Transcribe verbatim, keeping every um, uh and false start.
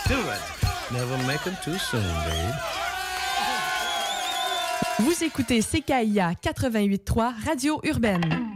do it. Never make them too soon, babe. Vous écoutez C K I A quatre-vingt-huit point trois, Radio Urbaine.